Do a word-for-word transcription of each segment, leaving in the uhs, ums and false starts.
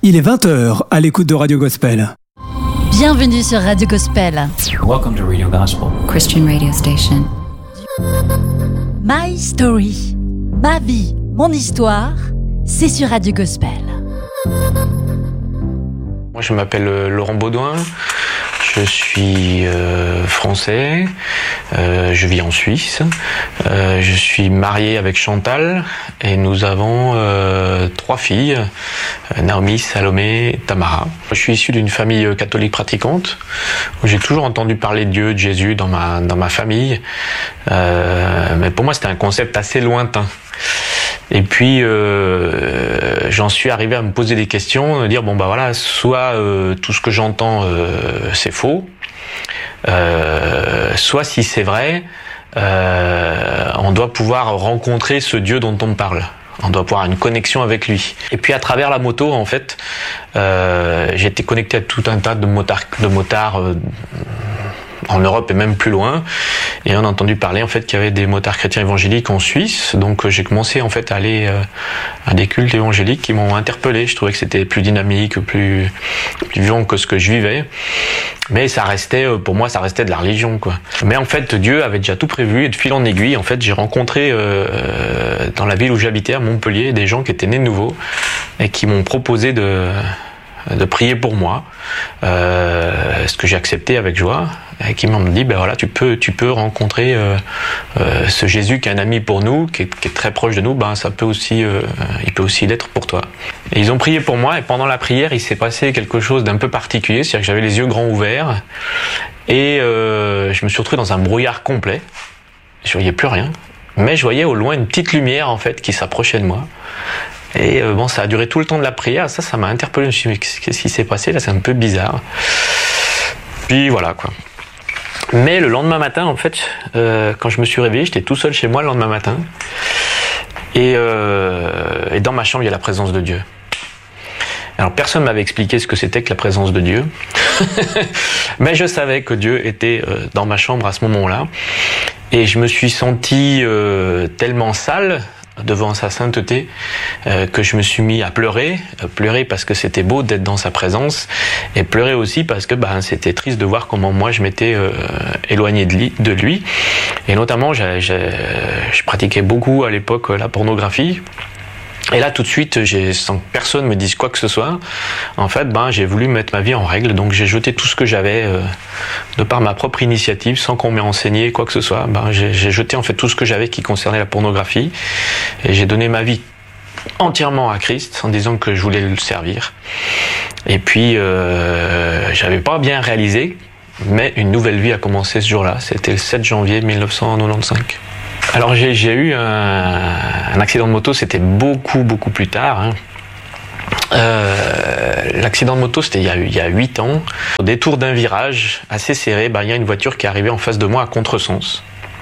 Il est vingt heures à l'écoute de Radio Gospel. Bienvenue sur Radio Gospel. Welcome to Radio Gospel, Christian radio station. My Story, ma vie, mon histoire, c'est sur Radio Gospel. Moi, je m'appelle Laurent Baudouin, je suis euh, français, euh, je vis en Suisse, euh, je suis marié avec Chantal et nous avons euh, trois filles, Naomi, Salomé, Tamara. Je suis issu d'une famille catholique pratiquante où j'ai toujours entendu parler de Dieu, de Jésus dans ma, dans ma famille, euh, mais pour moi c'était un concept assez lointain. Et puis euh, j'en suis arrivé à me poser des questions, de dire bon bah voilà, soit euh, tout ce que j'entends euh, c'est faux, euh, soit si c'est vrai, euh, on doit pouvoir rencontrer ce Dieu dont on me parle. On doit pouvoir avoir une connexion avec lui. Et puis à travers la moto, en fait, euh, j'ai été connecté à tout un tas de motards, de motards euh, en Europe et même plus loin. Et on a entendu parler en fait qu'il y avait des motards chrétiens évangéliques en Suisse. Donc j'ai commencé en fait à aller euh, à des cultes évangéliques qui m'ont interpellé. Je trouvais que c'était plus dynamique, plus plus vivant que ce que je vivais. Mais ça restait, pour moi, ça restait de la religion, quoi. Mais en fait, Dieu avait déjà tout prévu et de fil en aiguille, en fait, j'ai rencontré euh, dans la ville où j'habitais, à Montpellier, des gens qui étaient nés de nouveau et qui m'ont proposé de de prier pour moi, euh, ce que j'ai accepté avec joie, et qui m'ont dit ben voilà, tu peux tu peux rencontrer euh, euh, ce Jésus qui est un ami pour nous, qui est, qui est très proche de nous, ben ça peut aussi euh, il peut aussi l'être pour toi. Et ils ont prié pour moi et pendant la prière, il s'est passé quelque chose d'un peu particulier, c'est-à-dire que j'avais les yeux grands ouverts et euh, je me suis retrouvé dans un brouillard complet. Je voyais plus rien, mais je voyais au loin une petite lumière en fait qui s'approchait de moi. Et euh, bon, ça a duré tout le temps de la prière. Ça, ça m'a interpellé. Je me suis dit, mais qu'est-ce qui s'est passé là? C'est un peu bizarre. Puis voilà, quoi. Mais le lendemain matin, en fait, euh, quand je me suis réveillé, j'étais tout seul chez moi le lendemain matin. Et, euh, et dans ma chambre, il y a la présence de Dieu. Alors, personne ne m'avait expliqué ce que c'était que la présence de Dieu. Mais je savais que Dieu était euh, dans ma chambre à ce moment-là. Et je me suis senti euh, tellement sale devant sa sainteté, euh, que je me suis mis à pleurer, euh, pleurer parce que c'était beau d'être dans sa présence, et pleurer aussi parce que bah, c'était triste de voir comment moi je m'étais euh, éloigné de lui, de lui. Et notamment, j'ai, j'ai, je pratiquais beaucoup à l'époque la pornographie. Et là, tout de suite, j'ai, sans que personne me dise quoi que ce soit, en fait, ben, j'ai voulu mettre ma vie en règle. Donc, j'ai jeté tout ce que j'avais euh, de par ma propre initiative, sans qu'on m'ait enseigné quoi que ce soit. Ben, j'ai, j'ai jeté en fait tout ce que j'avais qui concernait la pornographie. Et j'ai donné ma vie entièrement à Christ en disant que je voulais le servir. Et puis, euh, j'avais pas bien réalisé, mais une nouvelle vie a commencé ce jour-là. C'était le sept janvier mille neuf cent quatre-vingt-quinze. Alors j'ai, j'ai eu un, un accident de moto, c'était beaucoup beaucoup plus tard. Hein. Euh, l'accident de moto, c'était il y a, il y a huit ans. Au détour d'un virage assez serré, ben, il y a une voiture qui est arrivée en face de moi à contresens.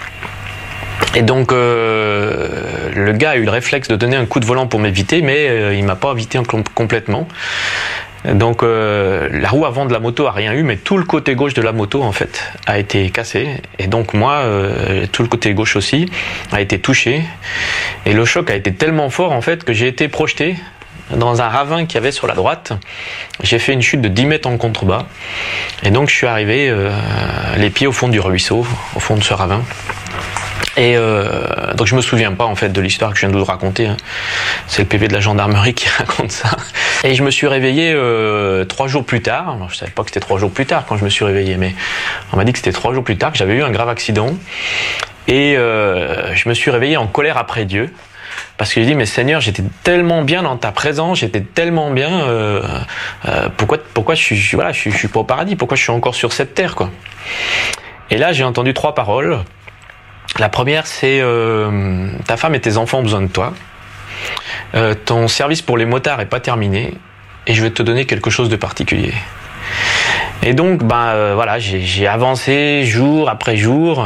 Et donc euh, le gars a eu le réflexe de donner un coup de volant pour m'éviter, mais euh, il m'a pas évité complètement. Donc euh, la roue avant de la moto a rien eu, mais tout le côté gauche de la moto en fait a été cassé, et donc moi euh, tout le côté gauche aussi a été touché, et le choc a été tellement fort en fait que j'ai été projeté dans un ravin qu'il y avait sur la droite. J'ai fait une chute de dix mètres en contrebas, et donc je suis arrivé euh, les pieds au fond du ruisseau, au fond de ce ravin. Et euh, donc je me souviens pas en fait de l'histoire que je viens de vous raconter, hein. C'est le P V de la gendarmerie qui raconte ça. Et je me suis réveillé euh, trois jours plus tard. Alors, je savais pas que c'était trois jours plus tard quand je me suis réveillé, mais on m'a dit que c'était trois jours plus tard que j'avais eu un grave accident. Et euh, je me suis réveillé en colère après Dieu, parce que j'ai dit mais Seigneur, j'étais tellement bien dans ta présence, j'étais tellement bien. Euh, euh, pourquoi pourquoi je suis voilà je suis, je suis pas au paradis, pourquoi je suis encore sur cette terre quoi. Et là j'ai entendu trois paroles. La première, c'est euh, ta femme et tes enfants ont besoin de toi. Euh, ton service pour les motards est pas terminé et je vais te donner quelque chose de particulier. Et donc, ben euh, voilà, j'ai, j'ai avancé jour après jour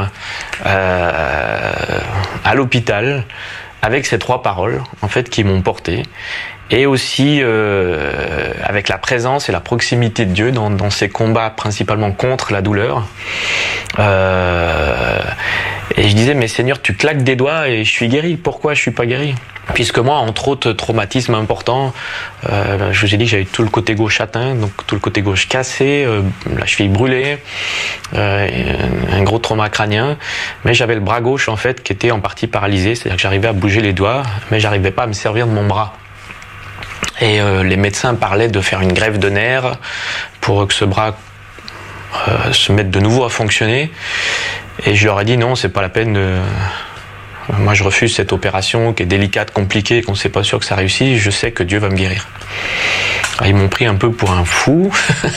euh, à l'hôpital avec ces trois paroles en fait qui m'ont porté. Et aussi euh, avec la présence et la proximité de Dieu dans, dans ces combats principalement contre la douleur. Euh, Et je disais, mais Seigneur, tu claques des doigts et je suis guéri. Pourquoi je suis pas guéri? Puisque moi, entre autres traumatismes importants, euh, je vous ai dit que j'avais tout le côté gauche atteint, donc tout le côté gauche cassé, euh, la cheville brûlée, euh, un gros trauma crânien. Mais j'avais le bras gauche, en fait, qui était en partie paralysé, c'est-à-dire que j'arrivais à bouger les doigts, mais j'arrivais pas à me servir de mon bras. Et euh, les médecins parlaient de faire une greffe de nerfs pour que ce bras euh, se mette de nouveau à fonctionner. Et je leur ai dit non, c'est pas la peine de... Moi, je refuse cette opération qui est délicate, compliquée, qu'on ne sait pas sûr que ça réussisse. Je sais que Dieu va me guérir. Alors, ils m'ont pris un peu pour un fou.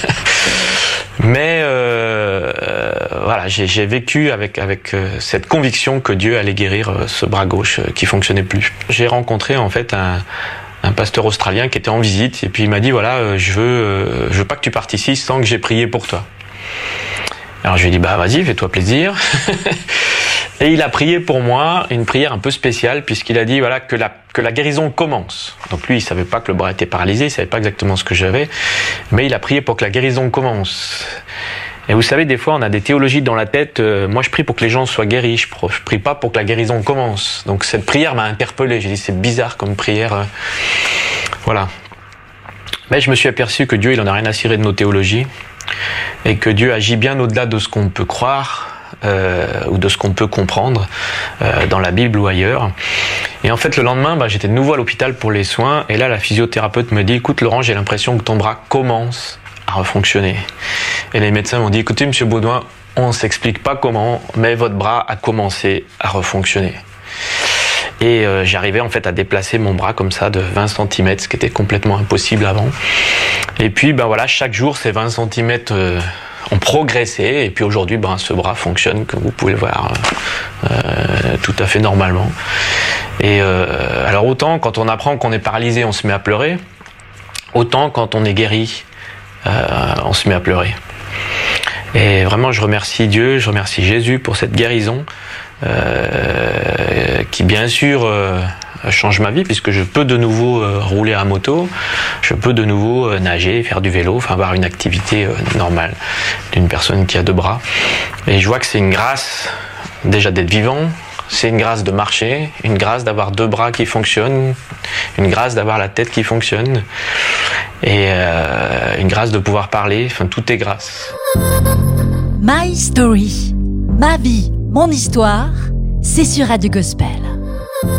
Mais euh, euh, voilà, j'ai, j'ai vécu avec, avec euh, cette conviction que Dieu allait guérir euh, ce bras gauche euh, qui fonctionnait plus. J'ai rencontré en fait un, un pasteur australien qui était en visite et puis il m'a dit voilà, euh, je veux, euh, je veux pas que tu partes ici sans que j'ai prié pour toi. Alors je lui ai dit bah vas-y, fais-toi plaisir. Et il a prié pour moi, une prière un peu spéciale, puisqu'il a dit voilà que la, que la guérison commence. Donc lui, il savait pas que le bras était paralysé, il savait pas exactement ce que j'avais, mais il a prié pour que la guérison commence. Et vous savez, des fois, on a des théologies dans la tête. Euh, moi, je prie pour que les gens soient guéris, je, je prie pas pour que la guérison commence. Donc cette prière m'a interpellé. J'ai dit c'est bizarre comme prière. Euh, voilà. Mais je me suis aperçu que Dieu, il en a rien à cirer de nos théologies, et que Dieu agit bien au-delà de ce qu'on peut croire. Euh, ou de ce qu'on peut comprendre euh, dans la Bible ou ailleurs. Et en fait, le lendemain, bah, j'étais de nouveau à l'hôpital pour les soins, et là, la physiothérapeute me dit « Écoute, Laurent, j'ai l'impression que ton bras commence à refonctionner. » Et les médecins m'ont dit « Écoutez, monsieur Baudouin, on ne s'explique pas comment, mais votre bras a commencé à refonctionner. » Et euh, j'arrivais en fait à déplacer mon bras comme ça de vingt centimètres, ce qui était complètement impossible avant. Et puis, ben voilà, chaque jour, ces vingt centimètres euh, ont progressé, et puis aujourd'hui, ben, ce bras fonctionne, comme vous pouvez le voir, euh, tout à fait normalement. Et euh, alors autant quand on apprend qu'on est paralysé, on se met à pleurer, autant quand on est guéri, euh, on se met à pleurer. Et vraiment, je remercie Dieu, je remercie Jésus pour cette guérison, euh, qui bien sûr euh, change ma vie, puisque je peux de nouveau euh, rouler à moto, je peux de nouveau euh, nager, faire du vélo, enfin avoir une activité euh, normale d'une personne qui a deux bras. Et je vois que c'est une grâce déjà d'être vivant, c'est une grâce de marcher, une grâce d'avoir deux bras qui fonctionnent, une grâce d'avoir la tête qui fonctionne, et euh, une grâce de pouvoir parler, enfin tout est grâce. My Story, ma vie, mon histoire, c'est sur Radio Gospel.